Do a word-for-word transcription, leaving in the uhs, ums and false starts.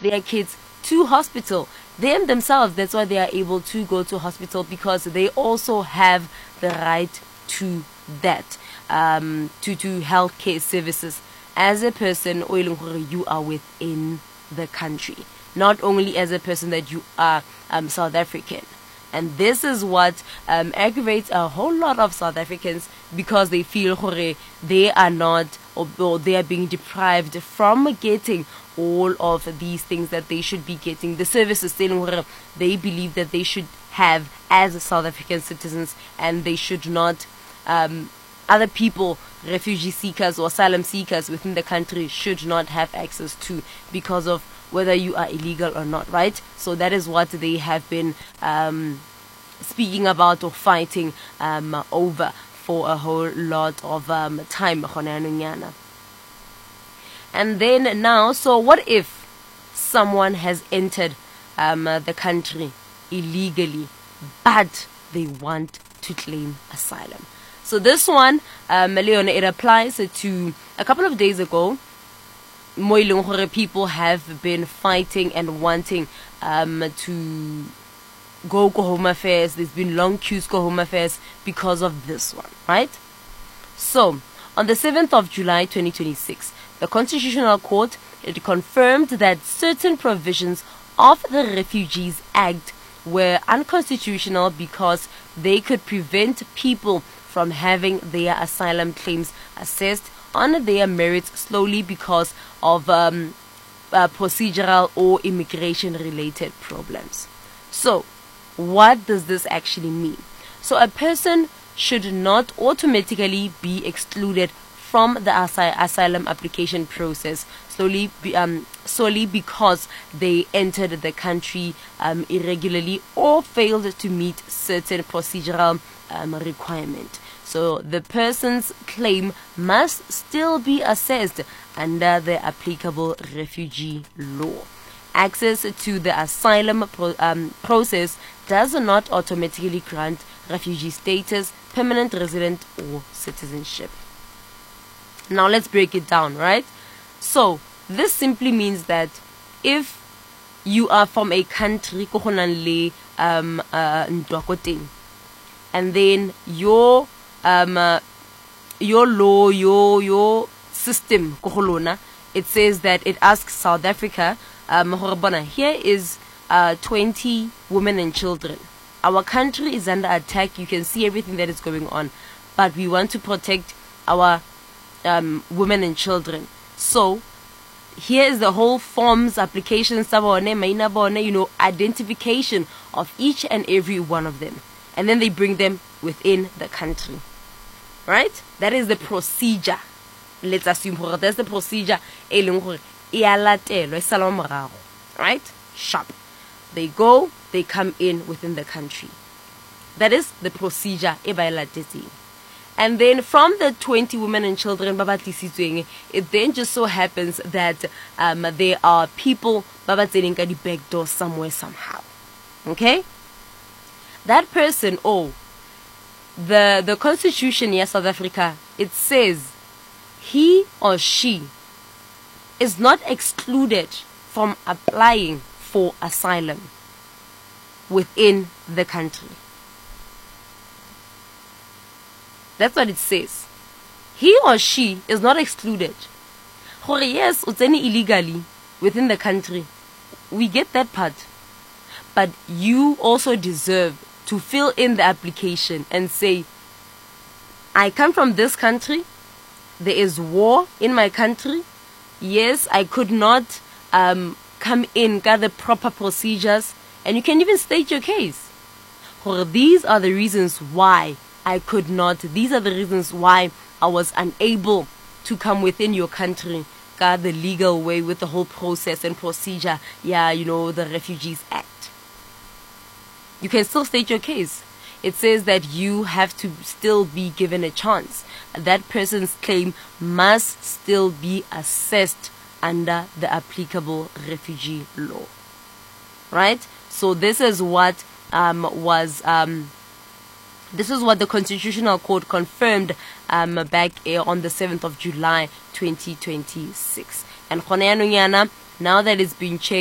their kids to hospital. Them themselves, that's why they are able to go to hospital, because they also have the right to that, um, to to healthcare services as a person or you are within the country, not only as a person that you are um, South African. And this is what um, aggravates a whole lot of South Africans, because they feel they are not, or, or they are being deprived from getting all of these things that they should be getting, the services they believe that they should have as South African citizens, and they should not, um, other people, refugee seekers or asylum seekers within the country should not have access to, because of whether you are illegal or not, right? So that is what they have been um, speaking about or fighting um, over for a whole lot of um, time. And then now, so what if someone has entered um, the country illegally, but they want to claim asylum? So this one, um, Leon, it applies to a couple of days ago. People have been fighting and wanting um, to go to Home Affairs. There's been long queues to Home Affairs because of this one, right? So, on the seventh of July twenty twenty-six, the Constitutional Court, it confirmed that certain provisions of the Refugees Act were unconstitutional because they could prevent people from having their asylum claims assessed on their merits slowly because of um, uh, procedural or immigration related problems. So, what does this actually mean? So, a person should not automatically be excluded from the asy- asylum application process solely, be, um, solely because they entered the country um, irregularly or failed to meet certain procedural um, requirements. So the person's claim must still be assessed under the applicable refugee law. Access to the asylum pro- um, process does not automatically grant refugee status, permanent resident, or citizenship. Now let's break it down, right? So this simply means that if you are from a country, um, uh, and then your um, uh, your law, your your system, it says that it asks South Africa, um, here is uh, twenty women and children. Our country is under attack. You can see everything that is going on, but we want to protect our um, women and children. So here is the whole forms, applications, you know, identification of each and every one of them, and then they bring them within the country. Right? That is the procedure. Let's assume that's the procedure. Right? Sharp. They go, they come in within the country. That is the procedure. And then from the twenty women and children, it then just so happens that um, there are people the back door somewhere, somehow. Okay? That person, oh, the, the Constitution here, South Africa, it says he or she is not excluded from applying for asylum within the country. That's what it says. He or she is not excluded. Yes, it's any illegally within the country. We get that part. But you also deserve to fill in the application and say, I come from this country. There is war in my country. Yes, I could not um, come in, got the proper procedures. And you can even state your case. Or these are the reasons why I could not. These are the reasons why I was unable to come within your country. Got the legal way with the whole process and procedure. Yeah, you know, the Refugees Act. You can still state your case. It says that you have to still be given a chance. That person's claim must still be assessed under the applicable refugee law. Right? So this is what um, was um, this is what the Constitutional Court confirmed um, back uh, on the seventh of July twenty twenty-six. And now that it's been changed,